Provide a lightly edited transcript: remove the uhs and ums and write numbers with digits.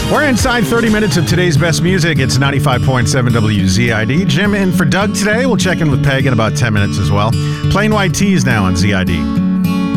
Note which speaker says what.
Speaker 1: We're inside 30 minutes of today's best music. It's 95.7 WZID. Jim in for Doug today. We'll check in with Peg in about 10 minutes as well. Plain White Tees now on ZID.